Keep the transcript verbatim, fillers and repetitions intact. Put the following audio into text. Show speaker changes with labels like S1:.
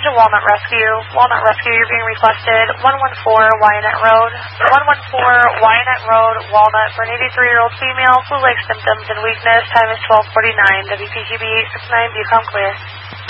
S1: Attention Walnut Rescue. Walnut Rescue, you're being requested one one four Wyanett Road. one one four Wyanett Road, Walnut, for an eighty-three-year-old female, flu-like symptoms and weakness. Time is twelve forty-nine. W P Q B eight six nine, do you come clear?